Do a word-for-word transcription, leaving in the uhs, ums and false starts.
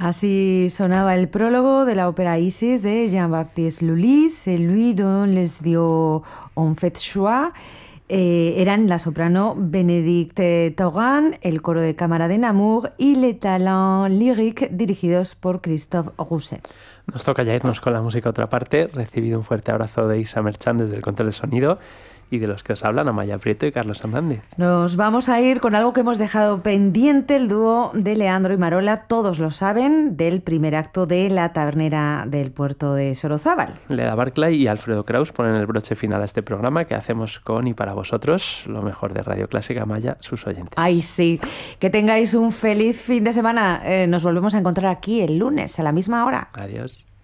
Así sonaba el prólogo de la ópera Isis de Jean-Baptiste Lully, celui dont les dieux ont fait choix. Eh, eran la soprano Bénédicte Thorgan, el coro de cámara de Namur y Les Talents Lyriques dirigidos por Christophe Rousset. Nos toca ya irnos con la música a otra parte. Recibido un fuerte abrazo de Isa Merchán desde el control de sonido y de los que os hablan, Amaya Prieto y Carlos Hernández. Nos vamos a ir con algo que hemos dejado pendiente, el dúo de Leandro y Marola, todos lo saben, del primer acto de La Tabernera del Puerto de Sorozábal. Leda Barclay y Alfredo Kraus ponen el broche final a este programa que hacemos con y para vosotros, lo mejor de Radio Clásica, Amaya, sus oyentes. Ay, sí. Que tengáis un feliz fin de semana. Eh, nos volvemos a encontrar aquí el lunes a la misma hora. Adiós.